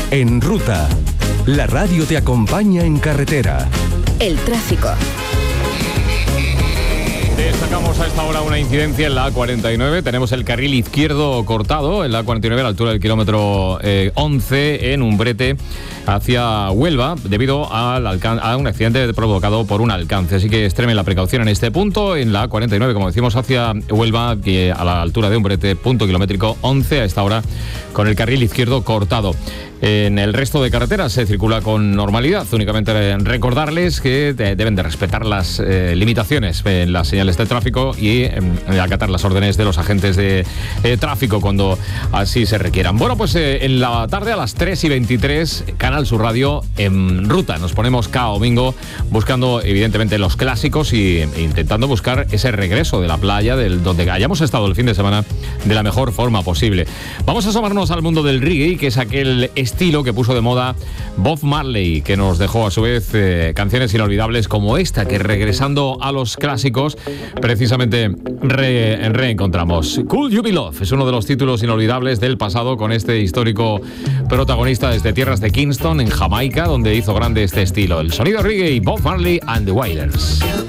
En Ruta, la radio te acompaña en carretera. El tráfico. Destacamos a esta hora una incidencia en la A49. Tenemos el carril izquierdo cortado en la A49 a la altura del kilómetro 11 en Umbrete hacia Huelva debido a un accidente provocado por un alcance. Así que extremen la precaución en este punto. En la A49, como decimos, hacia Huelva, que a la altura de Umbrete, punto kilométrico 11 a esta hora con el carril izquierdo cortado. En el resto de carreteras se circula con normalidad. Únicamente recordarles que deben de respetar las limitaciones en las señales de tráfico y acatar las órdenes de los agentes de tráfico cuando así se requieran. Bueno, pues en la tarde a las 3:23, Canal Sur Radio en Ruta. Nos ponemos cada domingo buscando evidentemente los clásicos e intentando buscar ese regreso de la playa donde hayamos estado el fin de semana de la mejor forma posible. Vamos a asomarnos al mundo del reggae, que es aquel estilo que puso de moda Bob Marley, que nos dejó a su vez canciones inolvidables como esta, que regresando a los clásicos precisamente reencontramos. Could You Be Love es uno de los títulos inolvidables del pasado, con este histórico protagonista desde tierras de Kingston, en Jamaica, donde hizo grande este estilo. El sonido reggae, Bob Marley and the Wailers.